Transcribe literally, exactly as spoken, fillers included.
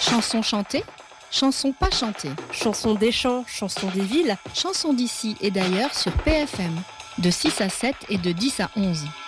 Chansons chantées, chansons pas chantées, Chansons des champs, chansons des villes, chansons d'ici et d'ailleurs sur P F M, de six à sept et de dix à onze.